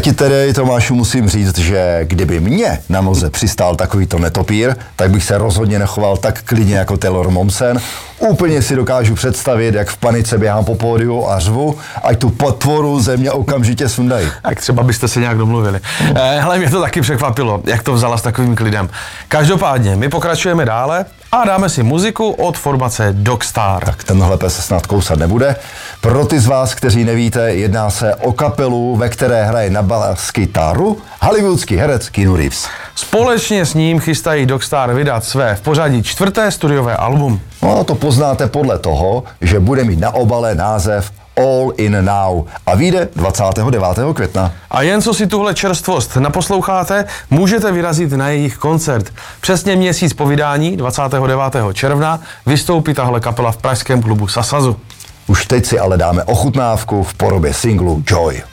ti tedy, Tomášu, musím říct, že kdyby mě na noze přistál takovýto netopír, tak bych se rozhodně nechoval tak klidně jako Taylor Momsen. Úplně si dokážu představit, jak v panice běhám po pódiu a řvu, ať tu potvoru ze mě okamžitě sundají. Tak třeba byste se nějak domluvili. Hele, mě to taky překvapilo, jak to vzala s takovým klidem. Každopádně, my pokračujeme dále a dáme si muziku od formace Dogstar. Tak tenhle pes snad kousat nebude. Pro ty z vás, kteří nevíte, jedná se o kapelu, ve které hraje na bas-kytaru hollywoodský herec Keanu Reeves. Společně s ním chystají Dogstar vydat své v pořadí 4. studiové album. No, to poznáte podle toho, že bude mít na obale název All In Now a vyjde 29. května. A jen co si tuhle čerstvost naposloucháte, můžete vyrazit na jejich koncert. Přesně měsíc po vydání, 29. června, vystoupí tahle kapela v pražském klubu Sasazu. Už teď si ale dáme ochutnávku v podobě singlu Joy.